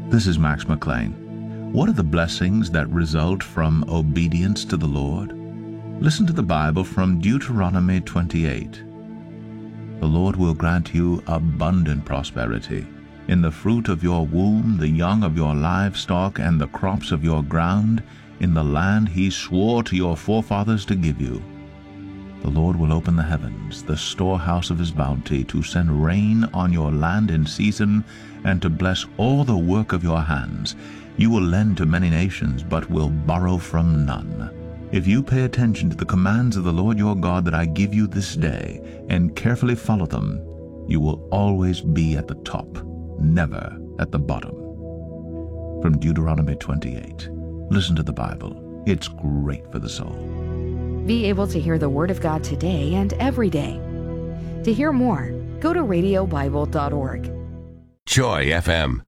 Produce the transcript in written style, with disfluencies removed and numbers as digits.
This is Max McLean. What are the blessings that result from obedience to the Lord? Listen to the Bible from Deuteronomy 28. The Lord will grant you abundant prosperity in the fruit of your womb, the young of your livestock, and the crops of your ground, in the land he swore to your forefathers to give you. The Lord will open the heavens, the storehouse of his bounty, to send rain on your land in season, and to bless all the work of your hands. You will lend to many nations, but will borrow from none. If you pay attention to the commands of the Lord your God that I give you this day, and carefully follow them, you will always be at the top, never at the bottom. From Deuteronomy 28. Listen to the Bible. It's great for the soul. Be able to hear the Word of God today and every day. To hear more, go to radiobible.org. Joy FM.